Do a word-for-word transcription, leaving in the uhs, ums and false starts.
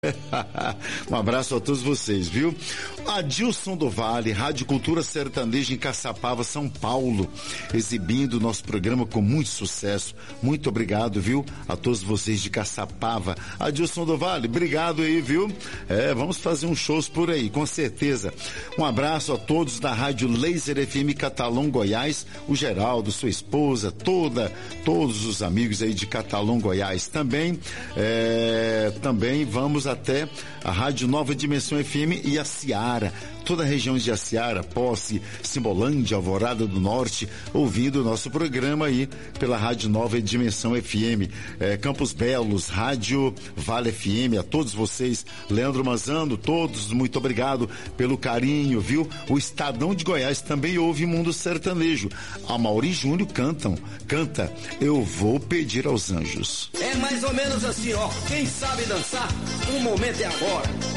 Um abraço a todos vocês, viu? Adilson do Vale, Rádio Cultura Sertaneja em Caçapava, São Paulo, exibindo o nosso programa com muito sucesso. Muito obrigado, viu? A todos vocês de Caçapava. Adilson do Vale, obrigado aí, viu? É, vamos fazer uns shows por aí, com certeza. Um abraço a todos da Rádio Laser F M Catalão, Goiás, o Geraldo, sua esposa, toda, todos os amigos aí de Catalão, Goiás também. É, também vamos até a Rádio Nova Dimensão F M e a Ciara, toda a região de Aciara, Posse, Simbolândia, Alvorada do Norte, ouvindo o nosso programa aí pela Rádio Nova Dimensão F M, é, Campos Belos, Rádio Vale F M, a todos vocês, Leandro Manzano, todos, muito obrigado pelo carinho, viu? O Estadão de Goiás também ouve Mundo Sertanejo. A Mauri Júnior cantam, canta Eu Vou Pedir aos Anjos. É mais ou menos assim, ó, quem sabe dançar, o momento é agora.